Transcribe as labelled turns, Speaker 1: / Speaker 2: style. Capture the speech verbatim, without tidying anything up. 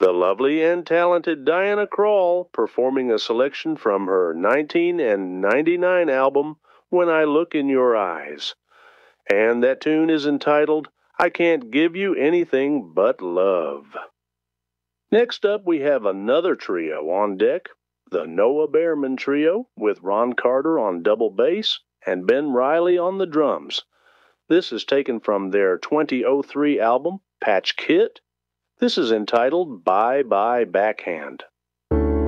Speaker 1: The lovely and talented Diana Krall performing a selection from her nineteen ninety-nine album, When I Look in Your Eyes. And that tune is entitled, I Can't Give You Anything But Love. Next up, we have another trio on deck, the Noah Behrman Trio, with Ron Carter on double bass and Ben Riley on the drums. This is taken from their twenty oh three album, Patch Kit. This is entitled Bye Bye Backhand.